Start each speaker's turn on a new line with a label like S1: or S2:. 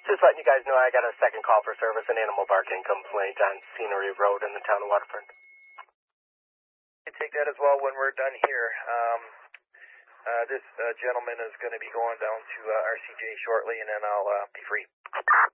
S1: Just letting you guys know I got a second call for service, an animal barking complaint on Scenery Road in the town of Waterford.
S2: I can take that as well when we're done here. This gentleman is going to be going down to RCJ shortly, and then I'll be free.